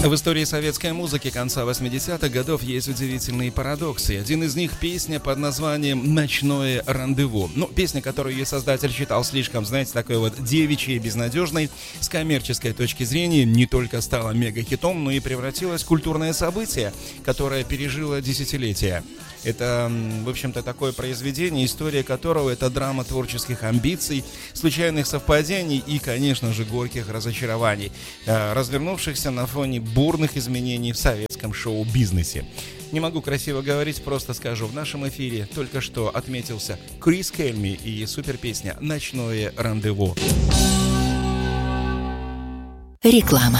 В истории советской музыки конца 80-х годов есть удивительные парадоксы. Один из них — песня под названием «Ночное рандеву». Песня, которую ее создатель считал слишком, такой вот девичьей, безнадежной. С коммерческой точки зрения не только стала мега-хитом, но и превратилась в культурное событие, которое пережило десятилетия. Это, в общем-то, такое произведение, история которого — это драма творческих амбиций, случайных совпадений и, конечно же, горьких разочарований, развернувшихся на фоне бурных изменений в советском шоу-бизнесе. Не могу красиво говорить, просто скажу, в нашем эфире только что отметился Крис Кельми и суперпесня «Ночное рандеву». Реклама.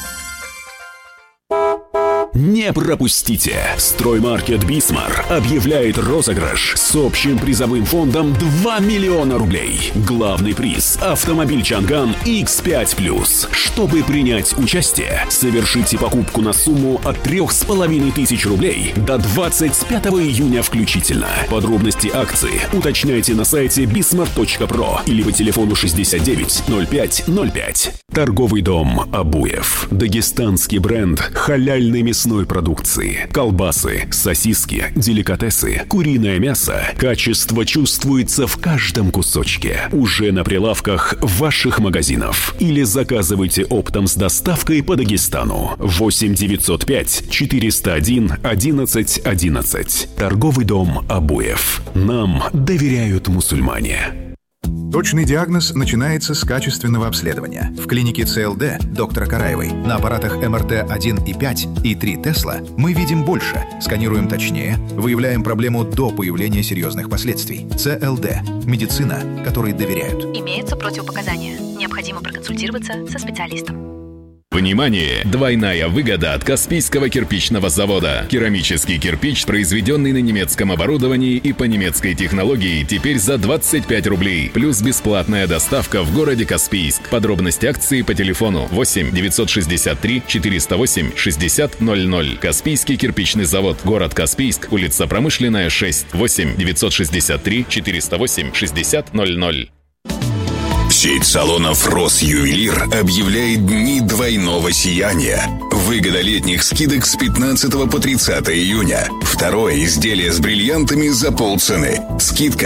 Не пропустите! Строймаркет «Бисмар» объявляет розыгрыш с общим призовым фондом 2 миллиона рублей. Главный приз — автомобиль «Чанган» X5+. Чтобы принять участие, совершите покупку на сумму от 3500 рублей до 25 июня включительно. Подробности акции уточняйте на сайте bismart.pro или по телефону 69 05 05. Торговый дом «Абуев». Дагестанский бренд халяльной мясной продукции. Колбасы, сосиски, деликатесы, куриное мясо. Качество чувствуется в каждом кусочке. Уже на прилавках ваших магазинов. Или заказывайте оптом с доставкой по Дагестану. 8 905 401 11 11. Торговый дом «Абуев». Нам доверяют мусульмане. Точный диагноз начинается с качественного обследования. В клинике ЦЛД доктора Караевой на аппаратах МРТ-1 и 5 и 3 Тесла мы видим больше, сканируем точнее, выявляем проблему до появления серьезных последствий. ЦЛД – медицина, которой доверяют. Имеются противопоказания. Необходимо проконсультироваться со специалистом. Внимание! Двойная выгода от Каспийского кирпичного завода. Керамический кирпич, произведенный на немецком оборудовании и по немецкой технологии, теперь за 25 рублей. Плюс бесплатная доставка в городе Каспийск. Подробности акции по телефону 8 963 408 60 00. Каспийский кирпичный завод. Город Каспийск. Улица Промышленная, 6. 8 963 408 60 00. Сеть салонов «Росювелир» объявляет дни двойного сияния. Выгода летних скидок с 15 по 30 июня. Второе изделие с бриллиантами за полцены. Скидка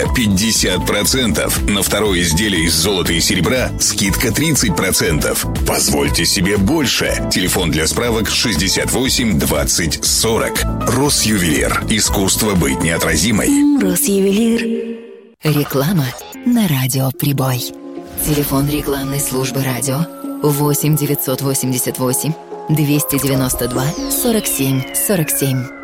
50%. На второе изделие из золота и серебра скидка 30%. Позвольте себе больше. Телефон для справок 68 20 40. «Росювелир». Искусство быть неотразимой. Росювелир. Реклама на радио «Прибой». Телефон рекламной службы радио 8 988 292 47 47.